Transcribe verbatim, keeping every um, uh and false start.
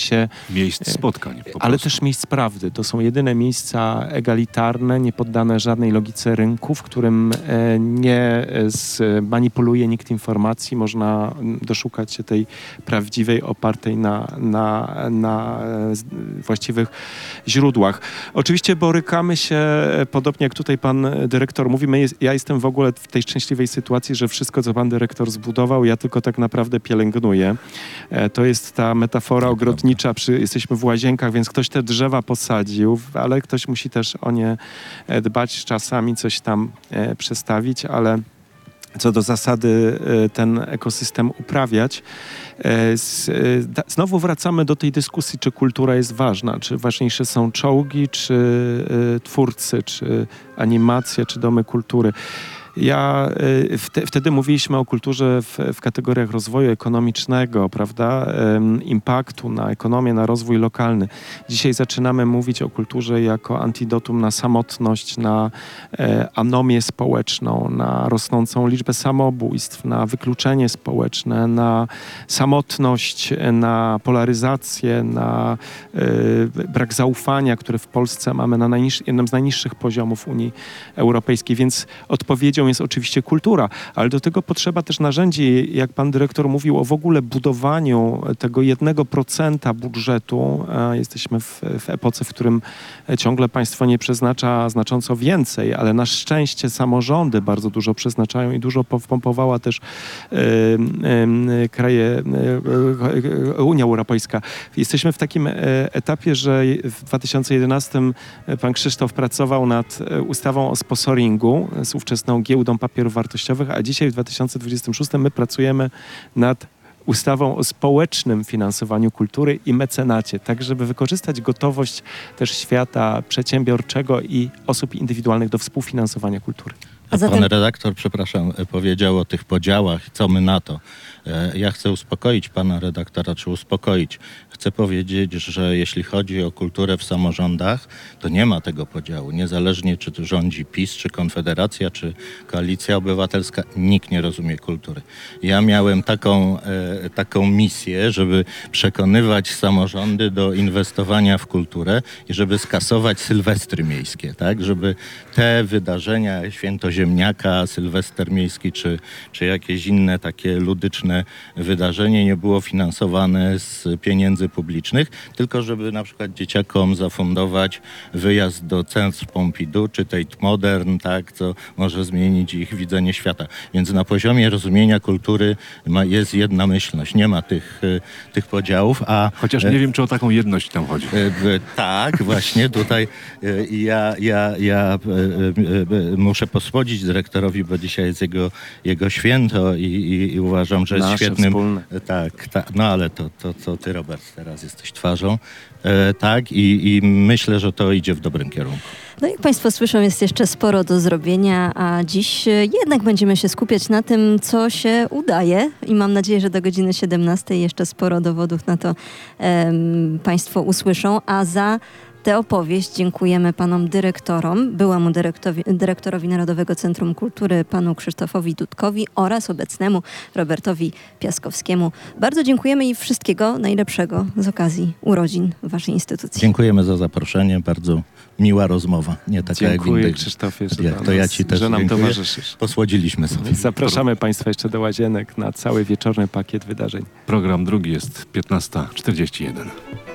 się... Miejsc spotkań. Po ale prostu. też miejsc prawdy. To są jedyne miejsca egalitarne, nie poddane żadnej logice rynku, w którym e, nie manipuluje nikt informacji. Można doszukać się tej prawdziwej, opartej na, na, na właściwych źródłach. Oczywiście borykamy się, podobnie jak tutaj pan dyrektor mówi, my jest, ja jestem w ogóle w tej szczęśliwej sytuacji, że wszystko, co pan dyrektor zbudował, ja tylko tak naprawdę pielęgnuję. E, to jest ta metafora ogrodnicza, przy, jesteśmy w Łazienkach, więc ktoś te drzewa posadził, ale ktoś musi też o nie dbać, czasami coś tam e, przestawić, ale co do zasady ten ekosystem uprawiać. Znowu wracamy do tej dyskusji, czy kultura jest ważna, czy ważniejsze są czołgi, czy twórcy, czy animacja, czy domy kultury. Ja wte, wtedy mówiliśmy o kulturze w, w kategoriach rozwoju ekonomicznego, prawda, um, impaktu na ekonomię, na rozwój lokalny. Dzisiaj zaczynamy mówić o kulturze jako antidotum na samotność, na e, anomię społeczną, na rosnącą liczbę samobójstw, na wykluczenie społeczne, na samotność, na polaryzację, na e, brak zaufania, który w Polsce mamy na najniż, jednym z najniższych poziomów Unii Europejskiej, więc odpowiedzią jest oczywiście kultura, ale do tego potrzeba też narzędzi, jak pan dyrektor mówił o w ogóle budowaniu tego jednego procenta budżetu. Jesteśmy w, w epoce, w którym ciągle państwo nie przeznacza znacząco więcej, ale na szczęście samorządy bardzo dużo przeznaczają i dużo pompowała też y, y, kraje, y, Unia Europejska. Jesteśmy w takim etapie, że w dwa tysiące jedenastym pan Krzysztof pracował nad ustawą o sponsoringu z ówczesną giełdą papierów wartościowych, a dzisiaj w dwa tysiące dwudziestym szóstym my pracujemy nad ustawą o społecznym finansowaniu kultury i mecenacie, tak żeby wykorzystać gotowość też świata przedsiębiorczego i osób indywidualnych do współfinansowania kultury. A zatem... Pan redaktor, przepraszam, powiedział o tych podziałach, co my na to. Ja chcę uspokoić pana redaktora, czy uspokoić. Chcę powiedzieć, że jeśli chodzi o kulturę w samorządach, to nie ma tego podziału. Niezależnie czy tu rządzi PiS, czy Konfederacja, czy Koalicja Obywatelska, nikt nie rozumie kultury. Ja miałem taką, e, taką misję, żeby przekonywać samorządy do inwestowania w kulturę i żeby skasować sylwestry miejskie, tak? Żeby te wydarzenia, święto ziemniaka, sylwester miejski, czy, czy jakieś inne takie ludyczne wydarzenie nie było finansowane z pieniędzy publicznych, tylko żeby na przykład dzieciakom zafundować wyjazd do Centrum Pompidou czy Tate Modern, tak, co może zmienić ich widzenie świata. Więc na poziomie rozumienia kultury ma, jest jednomyślność, nie ma tych, tych podziałów, a... Chociaż nie e, wiem, czy o taką jedność tam chodzi. E, e, tak, właśnie tutaj e, ja, ja, ja e, e, muszę posłodzić dyrektorowi, bo dzisiaj jest jego, jego święto i, i, i uważam, że jest Nasze świetnym... wspólne. Tak, tak, no ale to, to, to ty, Robert, teraz jesteś twarzą. E, tak, i, i myślę, że to idzie w dobrym kierunku. No jak państwo słyszą, jest jeszcze sporo do zrobienia, a dziś jednak będziemy się skupiać na tym, co się udaje i mam nadzieję, że do godziny siedemnastej jeszcze sporo dowodów na to um, państwo usłyszą, a za tę opowieść dziękujemy panom dyrektorom, byłemu dyrektorowi, dyrektorowi Narodowego Centrum Kultury, panu Krzysztofowi Dudkowi oraz obecnemu Robertowi Piaskowskiemu. Bardzo dziękujemy i wszystkiego najlepszego z okazji urodzin waszej instytucji. Dziękujemy za zaproszenie, bardzo miła rozmowa. Nie taka Dziękuję, jak Krzysztofie, że, ja, nas, to ja ci też że nam dziękuję. towarzyszysz. Posłodziliśmy sobie. Zapraszamy państwa jeszcze do Łazienek na cały wieczorny pakiet wydarzeń. Program drugi jest piętnasta czterdzieści jeden.